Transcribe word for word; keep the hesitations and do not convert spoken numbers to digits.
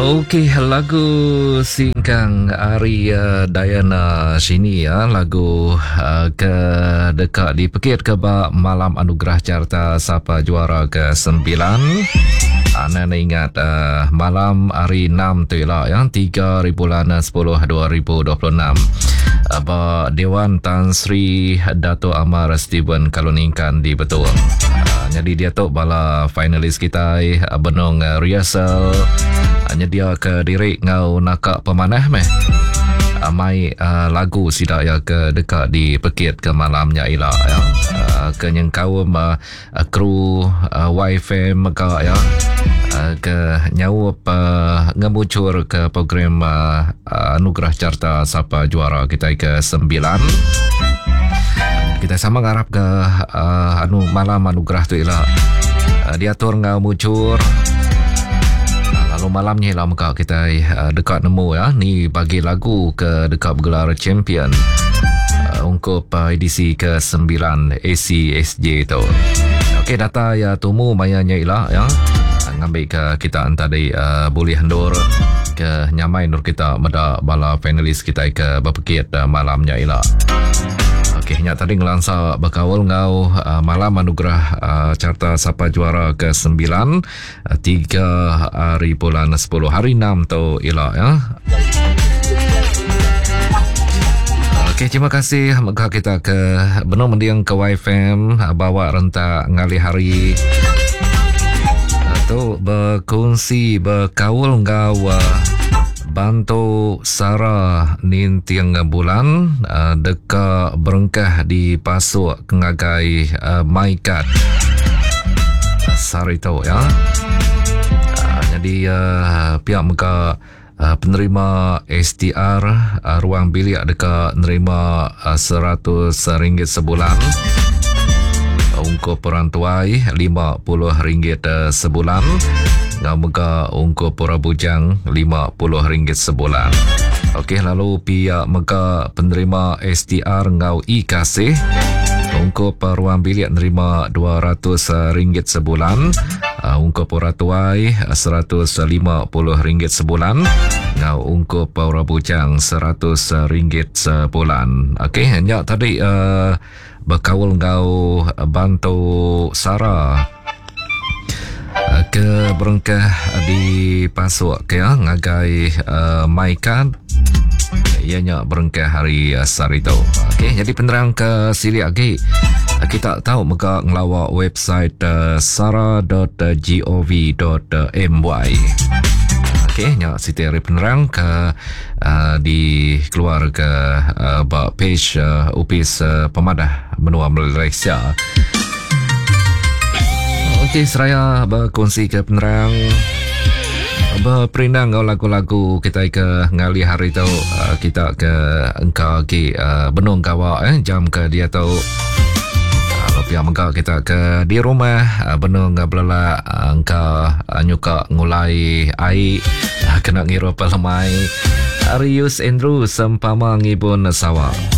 Okey, lagu singkang Arya Dayana sini ya, lagu uh, ke dekat di Pekit Kebak Malam Anugerah Carta Sapa Juara ke sembilan. Anda ingat uh, malam hari enam tu lah ya, tiga bulan sepuluh dua ribu dua puluh enam. Aba Dewan Tan Sri Dato' Amar Steven Kaluningkan di Betul. Uh, jadi dia tu bala finalis kita uh, benung uh, rehearsal. Hanya dia ke diri ngau nakak pemanah meh. Uh, mai uh, lagu sidak ya ke dekat di Pekit ke malamnya ila ya. Uh, ke yang kaum uh, uh, kru uh, Y F M ke ya. Uh, ke nyawap uh, ngemucur ke program uh, uh, Anugerah Carta Sapa Juara kita ke sembilan. Kita sama ngarap ke uh, anu malam anugerah tu ialah uh, diatur ngau mucur. Lalu malamnya lah muka kita uh, dekat nemu ya, ni bagi lagu ke dekat bergelar champion uh, untuk uh, edisi ke sembilan A C S J tu. Okey, data ya tumu mayanya ilah ya. Ngambil ke kita antara uh, boleh hendur ke nyamai nur kita meda bala finalis kita ke berpekit uh, malamnya ilah. Okey, nyak tadi ngelansa berkawal ngau uh, malam anugerah uh, Carta Sapa Juara ke sembilan uh, tiga hari bulan sepuluh hari enam tu ilah ya. Okey, terima kasih maka kita ke benar mendiang ke Y F M uh, bawa rentak ngali hari tu berkongsi berkawal ngau uh, bantu Sarah nin tiang bulan uh, dekat berengkah di pasuk kengagai uh, Maikat Sarito ya. Uh, jadi uh, pihak muka uh, penerima S T R uh, ruang bilik dekat nerima uh, seratus ringgit sebulan. Ungkup perantuai lima puluh ringgit uh, sebulan. Ngau muka ungkup pura bujang lima puluh ringgit sebulan. Okey, lalu pihak muka penerima S T R ngau I kasih ungkup ruang bilik nerima dua ratus ringgit sebulan. Uh, ungkup pura tuai seratus lima puluh ringgit sebulan. Ngau ungkup pura bujang seratus ringgit sebulan. Okey, hanya tadi uh, berkawal ngau bantu Sarah ke berengkah di pasuk ke ya, ngagai uh, Maikat ianya berengkah hari uh, Sarito. Okey, jadi penerang ke sili lagi uh, kita tahu muka ngelawak website uh, sara dot gov dot my. Okey, nya siti hari penerang ke uh, di keluar ke uh, page uh, upis uh, pemadah benua Malaysia. Okey, seraya berkongsi ke penerang berperindang ngau lagu-lagu kita ke ngali hari tu uh, kita ke engkau ke uh, benung kawa eh jam ke dia tu uh, pihak engkau kita ke di rumah uh, benung belala uh, engkau uh, nyuka ngulai air uh, kena ngiru pelemai Arius Andrew sempama ngibun sawah.